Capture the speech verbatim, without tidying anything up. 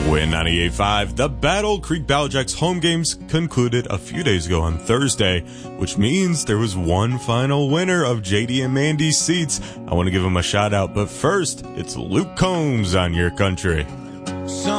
Win ninety-eight point five. The Battle Creek Battlejax home games concluded a few days ago on Thursday, which means there was one final winner of J D and Mandy's seats. I want to give him a shout out, but first, it's Luke Combs on Your Country.